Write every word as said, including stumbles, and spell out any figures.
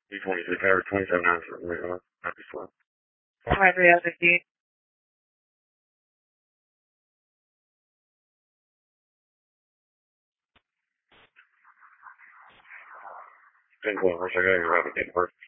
B twenty-three power, twenty-seven hours for the uh, not before. Five three zero fifty. ten twelve, I got your rapid date of birth.